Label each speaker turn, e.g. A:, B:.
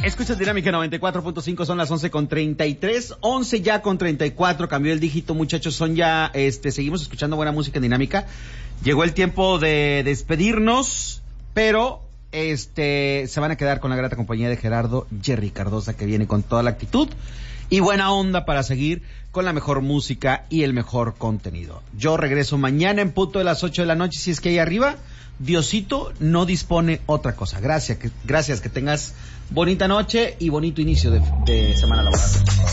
A: Escuchas Dinámica 94.5, son las 11:33, 11 ya con 34, cambió el dígito, muchachos, son ya, seguimos escuchando buena música en Dinámica. Llegó el tiempo de despedirnos, pero, se van a quedar con la grata compañía de Gerardo Jerry Cardosa, que viene con toda la actitud y buena onda para seguir con la mejor música y el mejor contenido. Yo regreso mañana en punto de las 8 de la noche, si es que ahí arriba Diosito no dispone otra cosa. Gracias, que tengas bonita noche y bonito inicio de semana laboral.